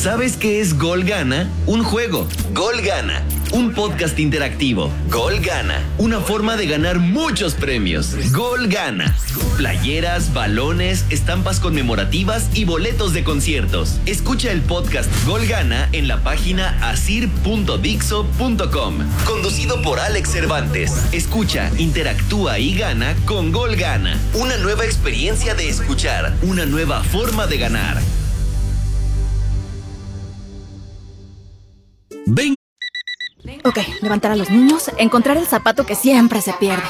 ¿Sabes qué es Gol Gana? Un juego. Gol Gana. Un podcast interactivo. Gol Gana. Una forma de ganar muchos premios. Gol Gana. Playeras, balones, estampas conmemorativas y boletos de conciertos. Escucha el podcast Gol Gana en la página asir.dixo.com. Conducido por Alex Cervantes. Escucha, interactúa y gana con Gol Gana. Una nueva experiencia de escuchar. Una nueva forma de ganar. Ok, levantar a los niños, encontrar el zapato que siempre se pierde.